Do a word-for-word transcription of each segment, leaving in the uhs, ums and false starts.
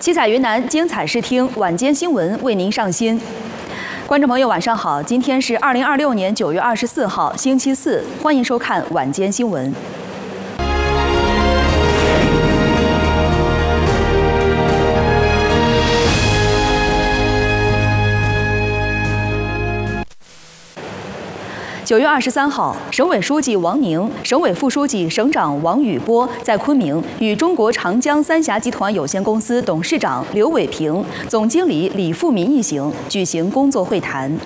七彩云南，精彩视听，晚间新闻为您上新。观众朋友，晚上好，今天是二零二六年九月二十四号，星期四，欢迎收看晚间新闻。 九月二十三号，省委书记王宁、省委副书记、省长王宇波在昆明与中国长江三峡集团有限公司董事长刘伟平、总经理李富民一行举行工作会谈。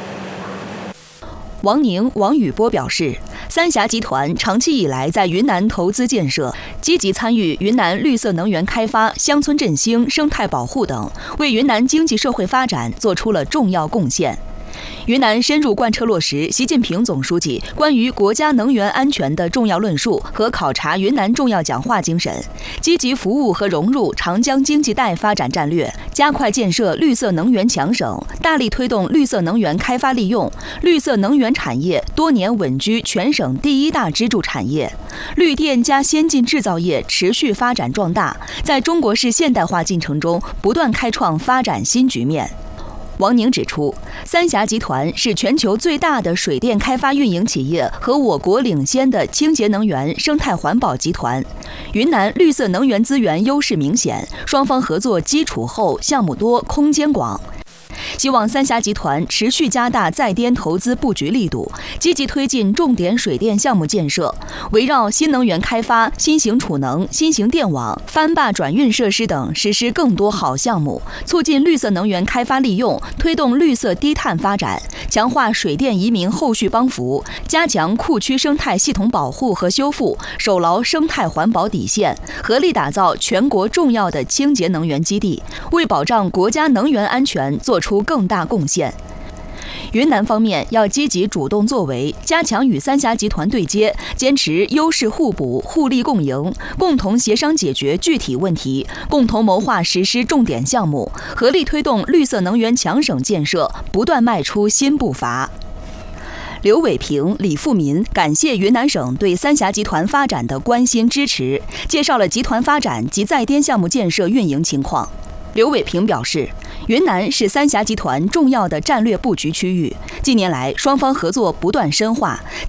王宁、王宇波表示，三峡集团长期以来在云南投资建设，积极参与云南绿色能源开发、乡村振兴、生态保护等，为云南经济社会发展做出了重要贡献。 云南深入贯彻落实习近平总书记关于国家能源安全的重要论述和考察云南重要讲话精神，积极服务和融入长江经济带发展战略，加快建设绿色能源强省，大力推动绿色能源开发利用，绿色能源产业多年稳居全省第一大支柱产业，绿电加先进制造业持续发展壮大，在中国式现代化进程中不断开创发展新局面。 王宁指出，三峡集团是全球最大的水电开发运营企业和我国领先的清洁能源、生态环保集团。云南绿色能源资源优势明显，双方合作基础厚、项目多、空间广。 希望三峡集团持续加大在滇投资布局力度，积极推进重点水电项目建设，围绕新能源开发、新型储能、新型电网、翻坝转运设施等实施更多好项目，促进绿色能源开发利用，推动绿色低碳发展，强化水电移民后续帮扶，加强库区生态系统保护和修复，守牢生态环保底线，合力打造全国重要的清洁能源基地，为保障国家能源安全做出 更大贡献。云南方面要积极主动作为，加强与三峡集团对接，坚持优势互补、互利共赢，共同协商解决具体问题，共同谋划实施重点项目，合力推动绿色能源强省建设不断迈出新步伐。 刘伟平、李富民感谢云南省对三峡集团发展的关心支持，介绍了集团发展及在滇项目建设运营情况。 刘伟平表示，云南是三峡集团重要的战略布局区域。近年来，双方合作不断深化，